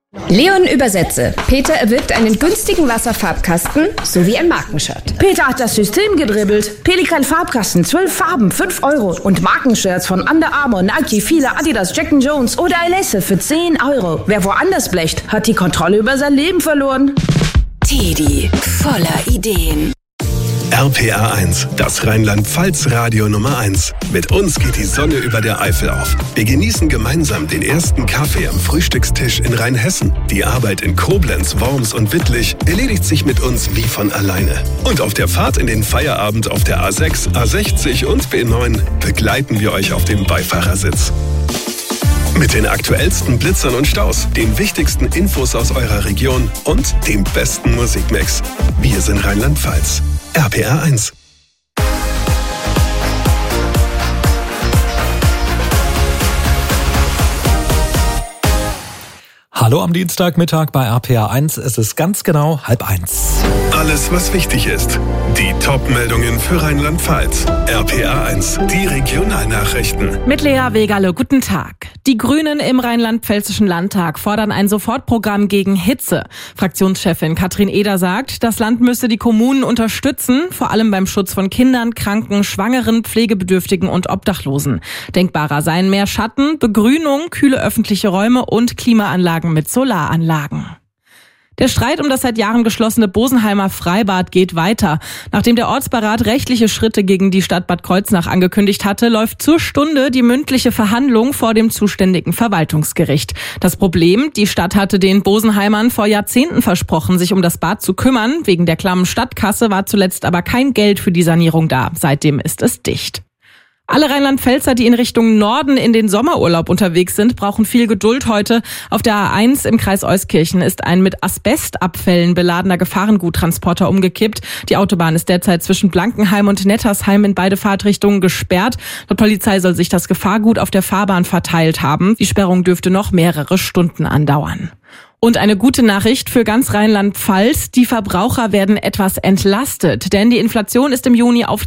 Leon übersetze. Peter erwirbt einen günstigen Wasserfarbkasten sowie ein Markenshirt. Peter hat das System gedribbelt. Pelikan Farbkasten, 12 Farben, 5 € und Markenshirts von Under Armour, Nike, Fila, Adidas, Jack & Jones oder Alesse für 10 €. Wer woanders blecht, hat die Kontrolle über sein Leben verloren. Teddy, voller Ideen. RPA 1, das Rheinland-Pfalz-Radio Nummer 1. Mit uns geht die Sonne über der Eifel auf. Wir genießen gemeinsam den ersten Kaffee am Frühstückstisch in Rheinhessen. Die Arbeit in Koblenz, Worms und Wittlich erledigt sich mit uns wie von alleine. Und auf der Fahrt in den Feierabend auf der A6, A60 und B9 begleiten wir euch auf dem Beifahrersitz. Mit den aktuellsten Blitzern und Staus, den wichtigsten Infos aus eurer Region und dem besten Musikmix. Wir sind Rheinland-Pfalz. RPA 1. Hallo am Dienstagmittag bei RPA 1. Es ist ganz genau 12:30. Alles, was wichtig ist. Die Top-Meldungen für Rheinland-Pfalz. RPA 1, die Regionalnachrichten. Mit Lea Wegerle, guten Tag. Die Grünen im Rheinland-Pfälzischen Landtag fordern ein Sofortprogramm gegen Hitze. Fraktionschefin Katrin Eder sagt, das Land müsse die Kommunen unterstützen, vor allem beim Schutz von Kindern, Kranken, Schwangeren, Pflegebedürftigen und Obdachlosen. Denkbarer seien mehr Schatten, Begrünung, kühle öffentliche Räume und Klimaanlagen mit Solaranlagen. Der Streit um das seit Jahren geschlossene Bosenheimer Freibad geht weiter. Nachdem der Ortsbeirat rechtliche Schritte gegen die Stadt Bad Kreuznach angekündigt hatte, läuft zur Stunde die mündliche Verhandlung vor dem zuständigen Verwaltungsgericht. Das Problem, die Stadt hatte den Bosenheimern vor Jahrzehnten versprochen, sich um das Bad zu kümmern. Wegen der klammen Stadtkasse war zuletzt aber kein Geld für die Sanierung da. Seitdem ist es dicht. Alle Rheinland-Pfälzer, die in Richtung Norden in den Sommerurlaub unterwegs sind, brauchen viel Geduld heute. Auf der A1 im Kreis Euskirchen ist ein mit Asbestabfällen beladener Gefahrenguttransporter umgekippt. Die Autobahn ist derzeit zwischen Blankenheim und Nettersheim in beide Fahrtrichtungen gesperrt. Laut Polizei soll sich das Gefahrgut auf der Fahrbahn verteilt haben. Die Sperrung dürfte noch mehrere Stunden andauern. Und eine gute Nachricht für ganz Rheinland-Pfalz. Die Verbraucher werden etwas entlastet, denn die Inflation ist im Juni auf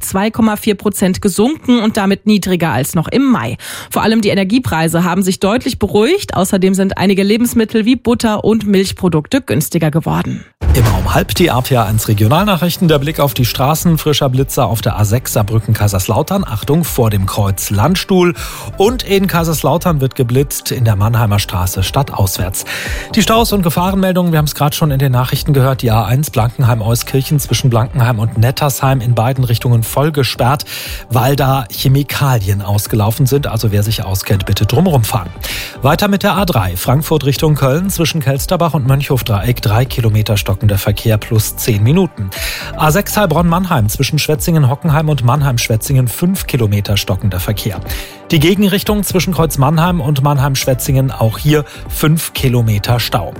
2,4% gesunken und damit niedriger als noch im Mai. Vor allem die Energiepreise haben sich deutlich beruhigt. Außerdem sind einige Lebensmittel wie Butter und Milchprodukte günstiger geworden. Immer um halb die RPA 1 Regionalnachrichten. Der Blick auf die Straßen. Frischer Blitzer auf der A6 Saarbrücken-Kaiserslautern. Achtung, vor dem Kreuz Landstuhl. Und in Kaiserslautern wird geblitzt in der Mannheimer Straße stadtauswärts. Die Staus- und Gefahrenmeldungen, wir haben es gerade schon in den Nachrichten gehört. Die A1 Blankenheim-Euskirchen zwischen Blankenheim und Nettersheim in beiden Richtungen voll gesperrt, weil da Chemikalien ausgelaufen sind. Also wer sich auskennt, bitte drumherum fahren. Weiter mit der A3 Frankfurt Richtung Köln zwischen Kelsterbach und Mönchhofdreieck 3 Kilometer stockender Verkehr plus 10 Minuten. A6 Heilbronn-Mannheim zwischen Schwetzingen-Hockenheim und Mannheim-Schwetzingen 5 Kilometer stockender Verkehr. Die Gegenrichtung zwischen Kreuz Mannheim und Mannheim-Schwetzingen auch hier 5 Kilometer Stau.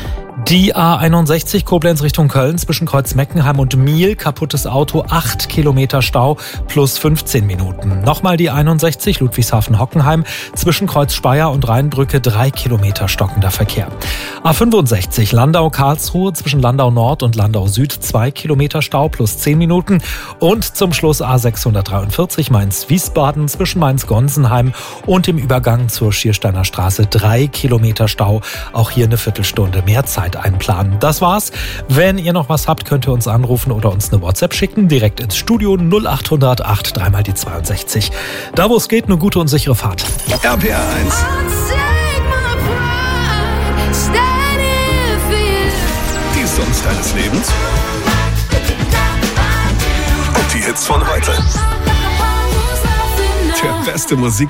Die A61 Koblenz Richtung Köln zwischen Kreuz Meckenheim und Miel, kaputtes Auto, 8 Kilometer Stau plus 15 Minuten. Nochmal die 61 Ludwigshafen-Hockenheim zwischen Kreuz Speyer und Rheinbrücke 3 Kilometer stockender Verkehr. A65 Landau-Karlsruhe zwischen Landau Nord und Landau Süd 2 Kilometer Stau plus 10 Minuten. Und zum Schluss A643 Mainz-Wiesbaden zwischen Mainz-Gonsenheim und dem Übergang zur Schiersteiner Straße 3 Kilometer Stau. Auch hier eine Viertelstunde mehr Zeit einplanen. Das war's. Wenn ihr noch was habt, könnt ihr uns anrufen oder uns eine WhatsApp schicken. Direkt ins Studio 0800 83 mal die 62. Da wo es geht, eine gute und sichere Fahrt. RPA 1. Die Songs deines Lebens. Und die Hits von heute. Der beste Musik